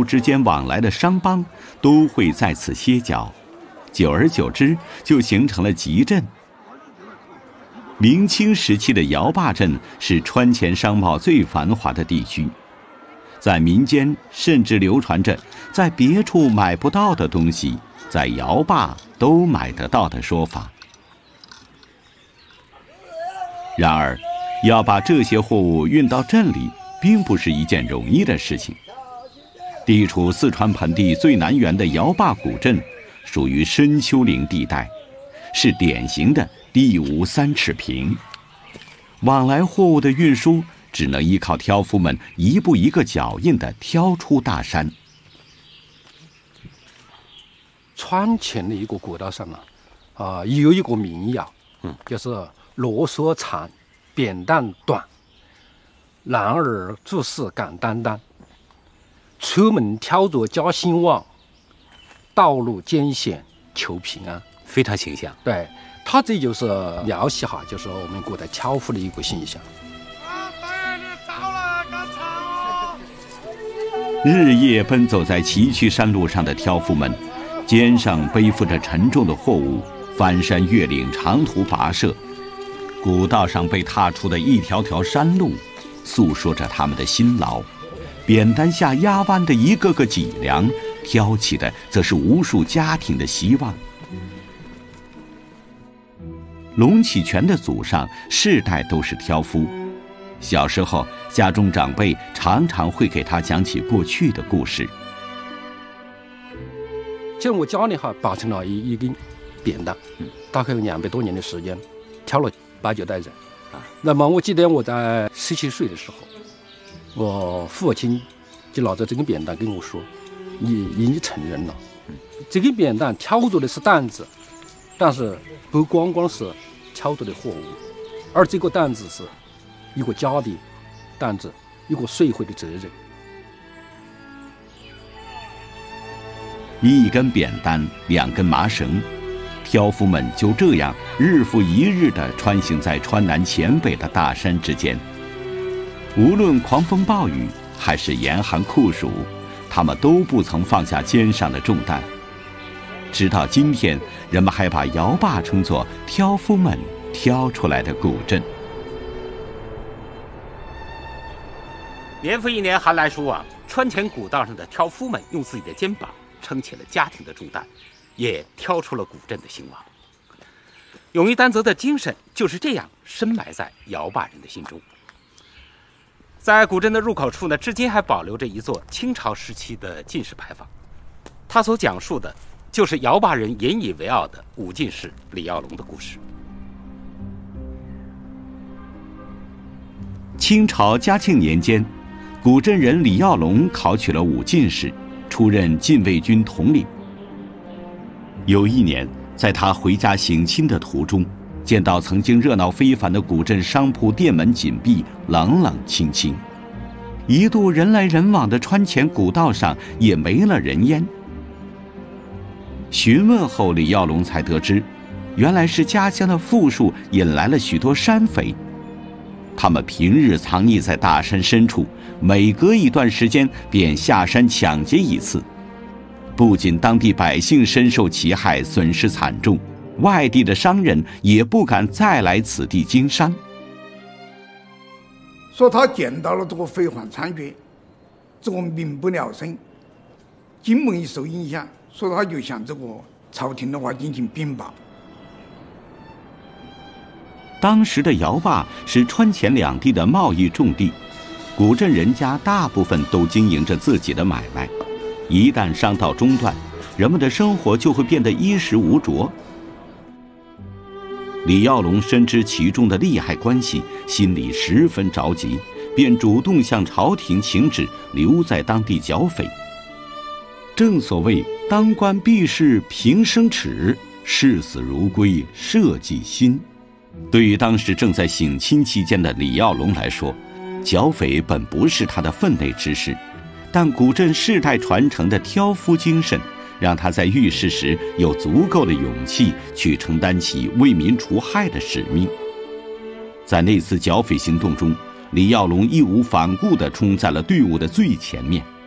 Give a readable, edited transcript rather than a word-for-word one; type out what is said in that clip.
之间往来的商帮都会在此歇脚，久而久之就形成了集镇。明清时期的姚坝镇是川黔商贸最繁华的地区，在民间甚至流传着在别处买不到的东西，在姚坝都买得到的说法。然而，要把这些货物运到镇里，并不是一件容易的事情。地处四川盆地最南缘的姚坝古镇，属于深丘陵地带，是典型的地无3尺平。往来货物的运输只能依靠挑夫们一步一个脚印地挑出大山。 川黔的一个古道上有一个民谣，就是罗嗦长，扁担短，男儿做事敢担当，出门挑着家兴旺，道路艰险求平安。 非常形象。 对，他这就是描写就是我们古代挑夫的一个形象。 日夜奔走在崎岖山路上的挑夫们，肩上背负着沉重的货物，翻山越岭，长途跋涉。古道上被踏出的一条条山路，诉说着他们的辛劳。扁担下压弯的一个个脊梁，挑起的则是无数家庭的希望。龙启全的祖上世代都是挑夫，小时候家中长辈常常会给他讲起过去的故事。 就我家里保存了一根扁担，大概有200多年的时间，挑了8、9代人。那么我记得我在17岁的时候，我父亲就拿着这根扁担跟我说：“你已经成人了，这根扁担挑着的是担子，但是不光光是挑着的货物，而这个担子是一个家的担子，一个社会的责任。” 一根扁担，2根麻绳，挑夫们就这样日复一日地穿行在川南黔北的大山之间。无论狂风暴雨还是严寒酷暑，他们都不曾放下肩上的重担。直到今天，人们还把姚坝称作挑夫们挑出来的古镇。 年复一年寒来暑往，川黔古道上的挑夫们用自己的肩膀撑起了家庭的重担，也挑出了古镇的兴旺。勇于担责的精神就是这样深埋在姚坝人的心中。在古镇的入口处呢，至今还保留着一座清朝时期的进士牌坊，它所讲述的就是姚坝人引以为傲的武进士李耀龙的故事。 清朝嘉庆年间，古镇人李耀龙考取了武进士，出任禁卫军统领。有一年，在他回家省亲的途中，见到曾经热闹非凡的古镇商铺店门紧闭，冷冷清清，一度人来人往的川黔古道上也没了人烟。询问后，李耀龙才得知，原来是家乡的富庶引来了许多山匪。他们平日藏匿在大山深处，每隔一段时间便下山抢劫一次。不仅当地百姓深受其害，损失惨重，外地的商人也不敢再来此地经商。 说他见到了这个匪患猖獗，这个民不聊生，经贸一受影响，所以他就向这个朝廷的话进行禀报。 当时的姚坝是川黔两地的贸易重地，古镇人家大部分都经营着自己的买卖，一旦商道中断，人们的生活就会变得衣食无着。李耀龙深知其中的利害关系，心里十分着急，便主动向朝廷请旨，留在当地剿匪。正所谓当官避世平生耻，视死如归社稷心。对于当时正在省亲期间的李耀龙来说，剿匪本不是他的分内之事，但古镇世代传承的挑夫精神，让他在遇事时有足够的勇气去承担起为民除害的使命。在那次剿匪行动中，李耀龙义无反顾地冲在了队伍的最前面。